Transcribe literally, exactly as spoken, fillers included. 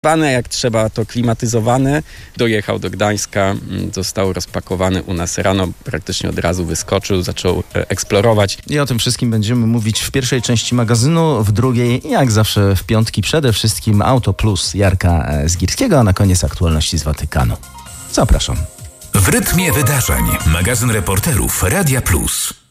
Jak trzeba, to klimatyzowane. Dojechał do Gdańska, został rozpakowany u nas rano, praktycznie od razu wyskoczył, zaczął eksplorować. I o tym wszystkim będziemy mówić w pierwszej części magazynu, w drugiej, jak zawsze w piątki, przede wszystkim Auto Plus Jarka Zgirskiego, a na koniec aktualności z Watykanu. Zapraszam. W rytmie wydarzeń. Magazyn reporterów Radia Plus.